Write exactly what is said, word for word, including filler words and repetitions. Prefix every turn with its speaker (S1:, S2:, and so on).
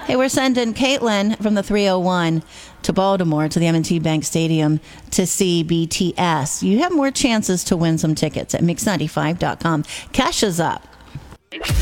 S1: Hey, we're sending Caitlin from the three oh one to Baltimore to the M and T Bank Stadium to see B T S. You have more chances to win some tickets at mix ninety-five dot com. Cash is up.